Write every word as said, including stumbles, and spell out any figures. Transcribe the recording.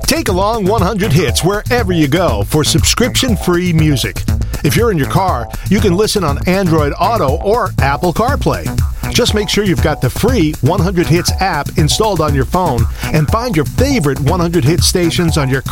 Take along one hundred hits wherever you go for subscription-free music. If you're in your car, you can listen on Android Auto or Apple CarPlay. Just make sure you've got the free one hundred hits app installed on your phone and find your favorite one hundred hit stations on your